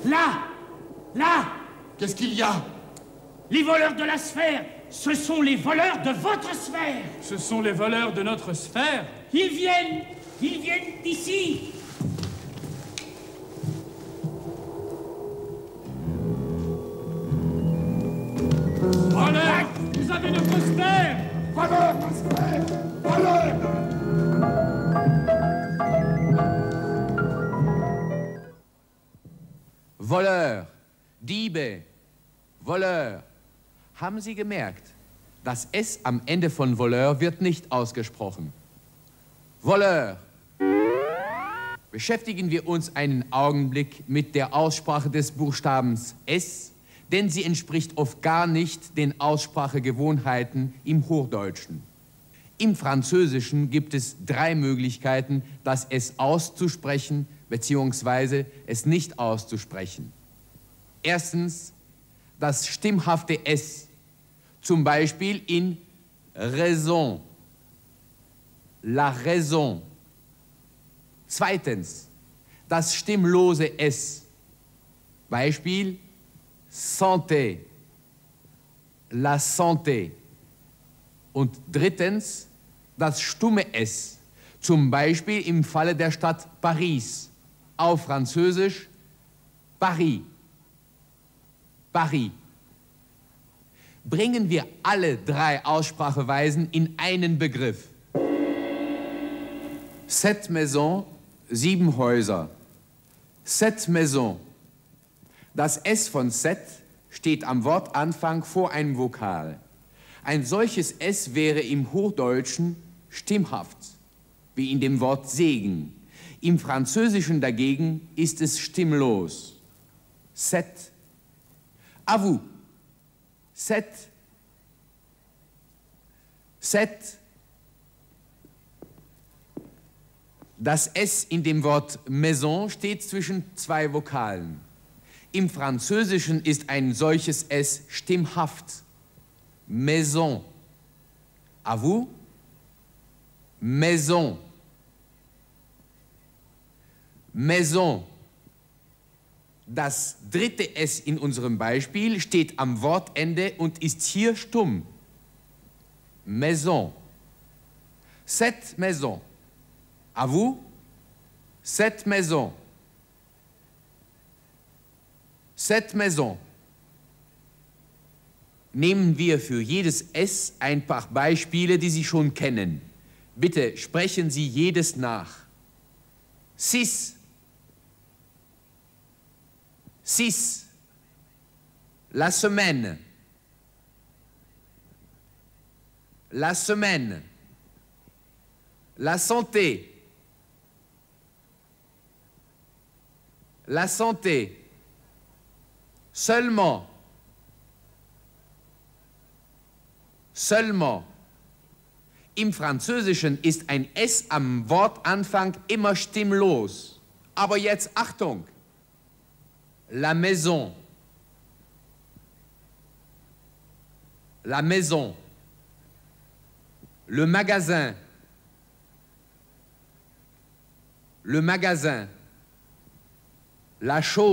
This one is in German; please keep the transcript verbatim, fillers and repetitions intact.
Là! Là! Qu'est-ce qu'il y a? Les voleurs de la sphère, ce sont les voleurs de votre sphère! Ce sont les voleurs de notre sphère? Ils viennent! Ils viennent d'ici! Voleurs! Vous avez notre sphère! Voleurs de sphère! Voleurs! Voleur, Diebe, Voleur. Haben Sie gemerkt, das S am Ende von Voleur wird nicht ausgesprochen. Voleur. Beschäftigen wir uns einen Augenblick mit der Aussprache des Buchstabens S, denn sie entspricht oft gar nicht den Aussprachegewohnheiten im Hochdeutschen. Im Französischen gibt es drei Möglichkeiten, das S auszusprechen bzw. es nicht auszusprechen. Erstens das stimmhafte S, zum Beispiel in Raison, la raison. Zweitens das stimmlose S, Beispiel santé, la santé. Und drittens das stumme S, zum Beispiel im Falle der Stadt Paris, auf Französisch Paris, Paris. Bringen wir alle drei Ausspracheweisen in einen Begriff. Sept maisons, sieben Häuser. Sept maisons. Das S von sept steht am Wortanfang vor einem Vokal. Ein solches S wäre im Hochdeutschen stimmhaft, wie in dem Wort Segen. Im Französischen dagegen ist es stimmlos. Sept. À vous. Sept. Sept. Das S in dem Wort Maison steht zwischen zwei Vokalen. Im Französischen ist ein solches S stimmhaft. Maison. À vous? Maison. Maison. Das dritte S in unserem Beispiel steht am Wortende und ist hier stumm. Maison. Cette maison. À vous? Cette maison. Cette maison. Nehmen wir für jedes S ein paar Beispiele, die Sie schon kennen. Bitte sprechen Sie jedes nach. Six. Six. La semaine. La semaine. La santé. La santé. Seulement. Seulement. Im Französischen ist ein S am Wortanfang immer stimmlos. Aber jetzt Achtung. La maison. La maison. Le magasin. Le magasin. La chose.